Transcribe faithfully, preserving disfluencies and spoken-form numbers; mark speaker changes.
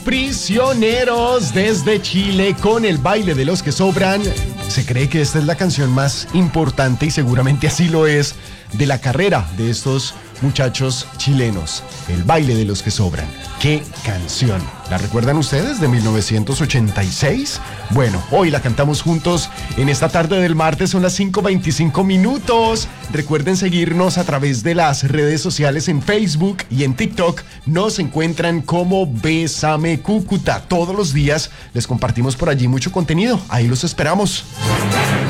Speaker 1: Prisioneros desde Chile con el baile de los que sobran. Se cree que esta es la canción más importante y seguramente así lo es de la carrera de estos muchachos chilenos. El baile de los que sobran. ¡Qué canción! ¿La recuerdan ustedes de mil novecientos ochenta y seis? Bueno, hoy la cantamos juntos en esta tarde del martes, son las cinco veinticinco minutos. Recuerden seguirnos a través de las redes sociales en Facebook y en TikTok. Nos encuentran como Bésame Cúcuta. Todos los días les compartimos por allí mucho contenido. Ahí los esperamos.